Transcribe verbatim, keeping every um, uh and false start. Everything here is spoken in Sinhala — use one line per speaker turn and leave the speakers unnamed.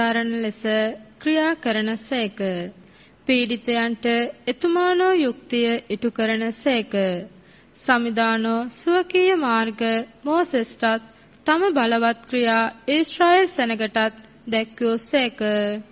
කාරණ ලෙස ක්‍රියා කරන සේක. පීඩිතයන්ට එතුමානෝ යුක්තිය ඉටු කරන සේක. සමිදානෝ ස්වකීය මාර්ග මෝසෙස්ටත් තම බලවත් ක්‍රියා ඊශ්‍රායෙල් සෙනගටත් දැක්වූ සේක.